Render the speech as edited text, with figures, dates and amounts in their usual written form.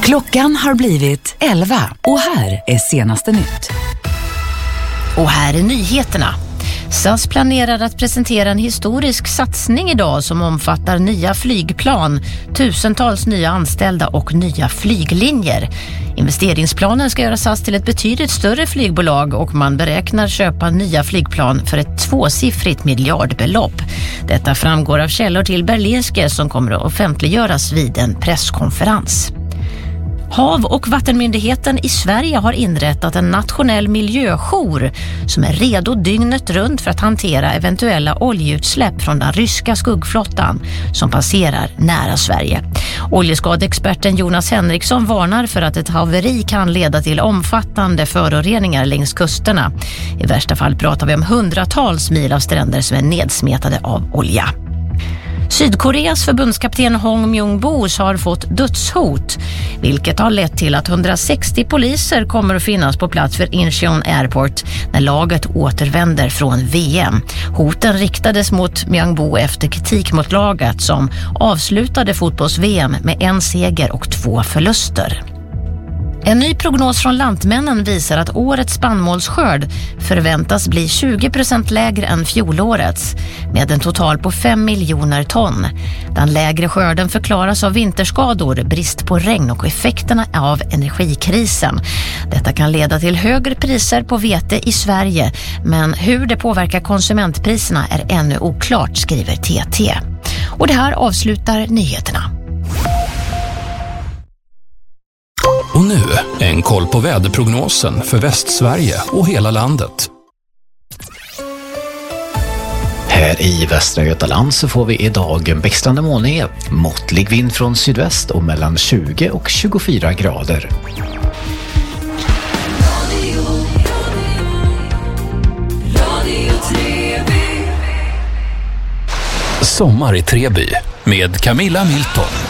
Klockan har blivit 11 och här är senaste nytt. Och här är nyheterna. SAS planerar att presentera en historisk satsning idag som omfattar nya flygplan, tusentals nya anställda och nya flyglinjer. Investeringsplanen ska göra SAS till ett betydligt större flygbolag och man beräknar köpa nya flygplan för ett tvåsiffrigt miljardbelopp. Detta framgår av källor till Berlingske som kommer att offentliggöras vid en presskonferens. Hav- och vattenmyndigheten i Sverige har inrättat en nationell miljöjour som är redo dygnet runt för att hantera eventuella oljeutsläpp från den ryska skuggflottan som passerar nära Sverige. Oljeskadeexperten Jonas Henriksson varnar för att ett haveri kan leda till omfattande föroreningar längs kusterna. I värsta fall pratar vi om hundratals mil av stränder som är nedsmetade av olja. Sydkoreas förbundskapten Hong Myung-bo har fått dödshot, vilket har lett till att 160 poliser kommer att finnas på plats för Incheon Airport när laget återvänder från VM. Hoten riktades mot Myung-bo efter kritik mot laget som avslutade fotbolls-VM med 1 seger och 2 förluster. En ny prognos från Lantmännen visar att årets spannmålsskörd förväntas bli 20% lägre än fjolårets, med en total på 5 miljoner ton. Den lägre skörden förklaras av vinterskador, brist på regn och effekterna av energikrisen. Detta kan leda till högre priser på vete i Sverige, men hur det påverkar konsumentpriserna är ännu oklart, skriver TT. Och det här avslutar nyheterna. Och nu en koll på väderprognosen för Västsverige och hela landet. Här i Västra Götaland så får vi idag en växlande molnig, måttlig vind från sydväst och mellan 20 och 24 grader. Sommar i Treby med Camilla Milton.